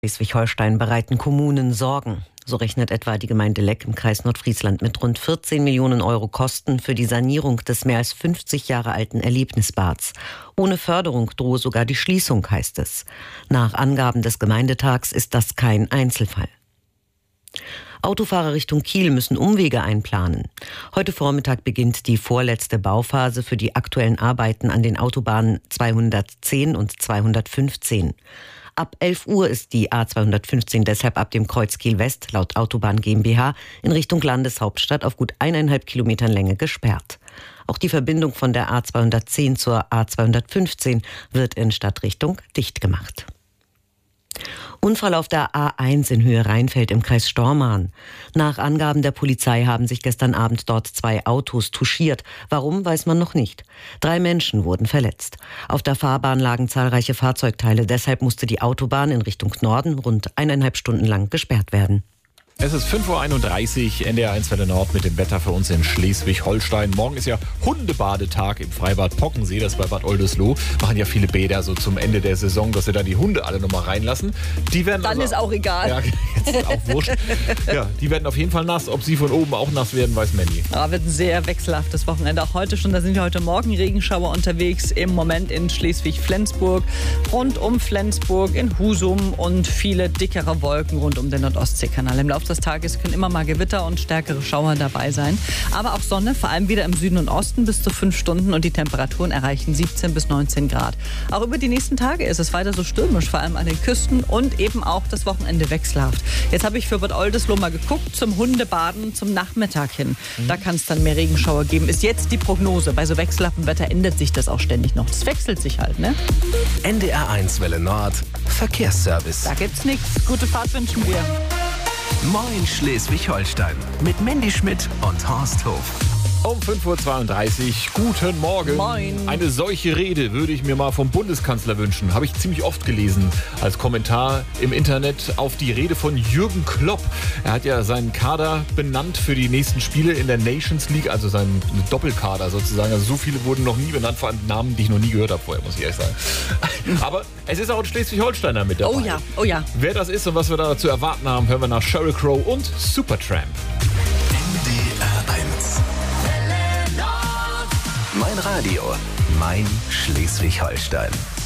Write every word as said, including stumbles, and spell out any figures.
Schleswig-Holstein bereiten Kommunen Sorgen. So rechnet etwa die Gemeinde Leck im Kreis Nordfriesland mit rund vierzehn Millionen Euro Kosten für die Sanierung des mehr als fünfzig Jahre alten Erlebnisbads. Ohne Förderung drohe sogar die Schließung, heißt es. Nach Angaben des Gemeindetags ist das kein Einzelfall. Autofahrer Richtung Kiel müssen Umwege einplanen. Heute Vormittag beginnt die vorletzte Bauphase für die aktuellen Arbeiten an den Autobahnen zweihundertzehn und zweihundertfünfzehn. Ab elf Uhr ist die A zweihundertfünfzehn deshalb ab dem Kreuz Kiel West laut Autobahn GmbH in Richtung Landeshauptstadt auf gut eineinhalb Kilometern Länge gesperrt. Auch die Verbindung von der A zweihundertzehn zur A zweihundertfünfzehn wird in Stadtrichtung dicht gemacht. Unfall auf der A eins in Höhe Rheinfeld im Kreis Stormarn. Nach Angaben der Polizei haben sich gestern Abend dort zwei Autos touchiert. Warum, weiß man noch nicht. Drei Menschen wurden verletzt. Auf der Fahrbahn lagen zahlreiche Fahrzeugteile. Deshalb musste die Autobahn in Richtung Norden rund eineinhalb Stunden lang gesperrt werden. Es ist fünf Uhr einunddreißig, N D R eins Welle Nord mit dem Wetter für uns in Schleswig-Holstein. Morgen ist ja Hundebadetag im Freibad Pockensee, das ist bei Bad Oldesloe. Machen ja viele Bäder so zum Ende der Saison, dass sie da die Hunde alle nochmal reinlassen. Die werden Dann also, ist auch egal. Ja, jetzt ist auch wurscht. Ja, die werden auf jeden Fall nass. Ob sie von oben auch nass werden, weiß Mandy. Ja, wird ein sehr wechselhaftes Wochenende. Auch heute schon, da sind wir heute Morgen Regenschauer unterwegs. Im Moment in Schleswig-Flensburg, rund um Flensburg, in Husum und viele dickere Wolken rund um den Nordostseekanal. Im Laufe des Tages können immer mal Gewitter und stärkere Schauer dabei sein. Aber auch Sonne, vor allem wieder im Süden und Osten bis zu fünf Stunden und die Temperaturen erreichen siebzehn bis neunzehn Grad. Auch über die nächsten Tage ist es weiter so stürmisch, vor allem an den Küsten und eben auch das Wochenende wechselhaft. Jetzt habe ich für Bad Oldesloe mal geguckt zum Hundebaden zum Nachmittag hin. Da kann es dann mehr Regenschauer geben. Ist jetzt die Prognose. Bei so wechselhaftem Wetter ändert sich das auch ständig noch. Das wechselt sich halt, ne? N D R eins Welle Nord Verkehrsservice. Da gibt's nichts. Gute Fahrt wünschen wir. Moin Schleswig-Holstein mit Mandy Schmidt und Horst Hof. Um fünf Uhr zweiunddreißig, guten Morgen. Moin. Eine solche Rede würde ich mir mal vom Bundeskanzler wünschen. Habe ich ziemlich oft gelesen als Kommentar im Internet auf die Rede von Jürgen Klopp. Er hat ja seinen Kader benannt für die nächsten Spiele in der Nations League, also seinen Doppelkader sozusagen. Also so viele wurden noch nie benannt, vor allem Namen, die ich noch nie gehört habe vorher, muss ich ehrlich sagen. Aber es ist auch ein Schleswig-Holsteiner mit dabei. Oh ja, oh ja. Wer das ist und was wir da zu erwarten haben, hören wir nach Sheryl Crow und Supertramp. N D R eins. Mein Radio, mein Schleswig-Holstein.